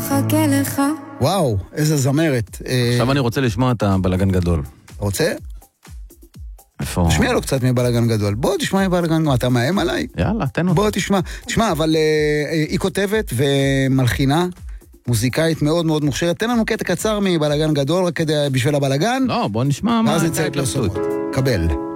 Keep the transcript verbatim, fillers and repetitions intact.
מחכה לך. וואו, איזה זמרת. עכשיו אני רוצה לשמוע את הבלגן גדול. רוצה? איפה? תשמע לו קצת מבלגן גדול. בוא תשמע מבלגן גדול. אתה מאיים עליי? יאללה, תן אותי. בוא תשמע. תשמע, אבל היא כותבת ומלחינה, מוזיקאית מאוד מאוד מוכשרת. תן לנו קטע קצר מבלגן גדול, רק בשביל הבלגן. לא, בוא נשמע מה... ואז נצא לפרסומות. קבל.